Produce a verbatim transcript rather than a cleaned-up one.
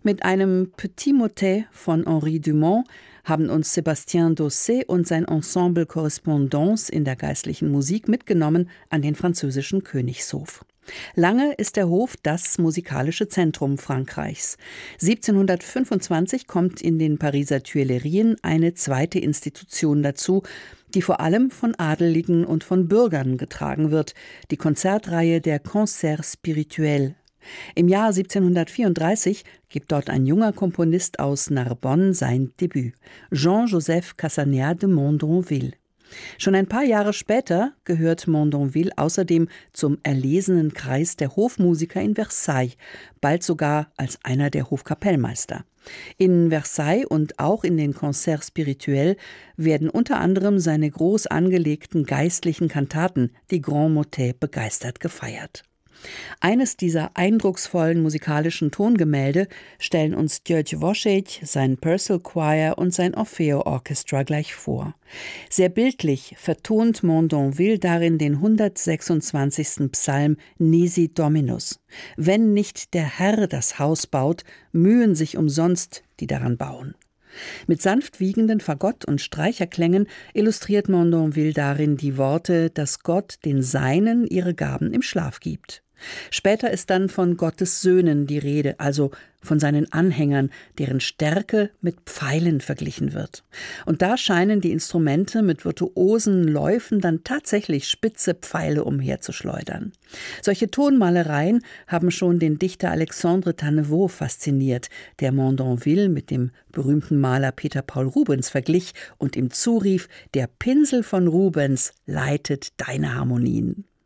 Mit einem Petit Motet von Henri Dumont haben uns Sébastien Dossé und sein Ensemble Correspondance in der geistlichen Musik mitgenommen an den französischen Königshof. Lange ist der Hof das musikalische Zentrum Frankreichs. siebzehnhundertfünfundzwanzig kommt in den Pariser Tuilerien eine zweite Institution dazu, die vor allem von Adeligen und von Bürgern getragen wird, die Konzertreihe der Concerts Spirituels. Im Jahr siebzehnhundertvierunddreißig gibt dort ein junger Komponist aus Narbonne sein Debüt, Jean-Joseph Cassagnat de Mondonville. Schon ein paar Jahre später gehört Mondonville außerdem zum erlesenen Kreis der Hofmusiker in Versailles, bald sogar als einer der Hofkapellmeister. In Versailles und auch in den Concerts Spirituels werden unter anderem seine groß angelegten geistlichen Kantaten, die Grands Motets, begeistert gefeiert. Eines dieser eindrucksvollen musikalischen Tongemälde stellen uns György Wojciech, sein Purcell Choir und sein Orfeo Orchestra gleich vor. Sehr bildlich vertont Mondonville darin den hundertsechsundzwanzigsten Psalm Nisi Dominus. Wenn nicht der Herr das Haus baut, mühen sich umsonst, die daran bauen. Mit sanft wiegenden Fagott- und Streicherklängen illustriert Mondonville darin die Worte, dass Gott den Seinen ihre Gaben im Schlaf gibt. Später ist dann von Gottes Söhnen die Rede, also von seinen Anhängern, deren Stärke mit Pfeilen verglichen wird. Und da scheinen die Instrumente mit virtuosen Läufen dann tatsächlich spitze Pfeile umherzuschleudern. Solche Tonmalereien haben schon den Dichter Alexandre Tannevaux fasziniert, der Mondonville mit dem berühmten Maler Peter Paul Rubens verglich und ihm zurief: Der Pinsel von Rubens leitet deine Harmonien.